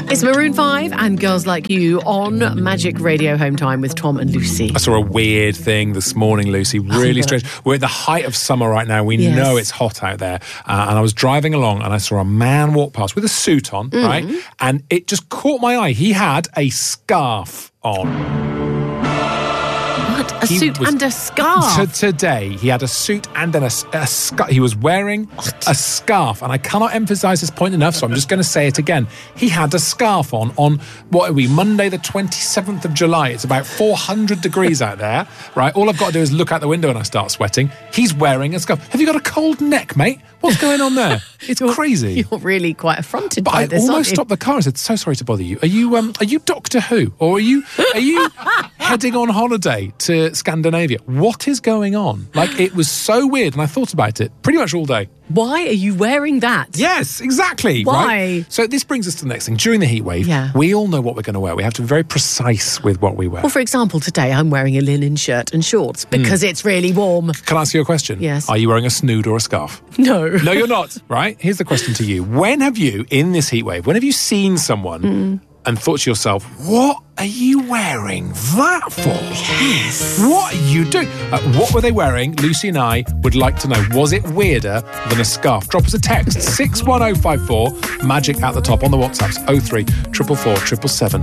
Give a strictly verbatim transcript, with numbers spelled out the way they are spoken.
It's Maroon five and Girls Like You on Magic Radio Home Time with Tom and Lucy. I saw a weird thing this morning, Lucy. Really Oh, strange. We're at the height of summer right now. We Yes. know it's hot out there. Uh, and I was driving along and I saw a man walk past with a suit on, Mm. right? And it just caught my eye. He had a scarf on. What? A He suit was- and a scarf? To today, he had a suit and then a, a scarf. He was wearing a scarf. And I cannot emphasise this point enough, so I'm just going to say it again. He had a scarf on on, what are we, Monday the twenty-seventh of July. It's about four hundred degrees out there, right? All I've got to do is look out the window and I start sweating. He's wearing a scarf. Have you got a cold neck, mate? What's going on there? It's crazy. You're really quite affronted But by I this, aren't almost you? stopped the car and said, "So sorry to bother you. Are you um are you Doctor Who, or are you are you heading on holiday to Scandinavia? What is going on?" Like, it was so weird, and I thought about it pretty much all day. Why are you wearing that? Yes, exactly. Why? Right? So this brings us to the next thing. During the heat wave, Yeah. we all know what we're going to wear. We have to be very precise with what we wear. Well, for example, today I'm wearing a linen shirt and shorts because it's really warm. Can I ask you a question? Yes. Are you wearing a snood or a scarf? No. No, you're not. Right? Here's the question to you. When have you, in this heat wave, when have you seen someone and thought to yourself, what are you wearing that for? Yes. What are you doing? Uh, what were they wearing? Lucy and I would like to know. Was it weirder than a scarf? Drop us a text, six one oh five four, magic at the top on the WhatsApps, oh three four four four seven seven.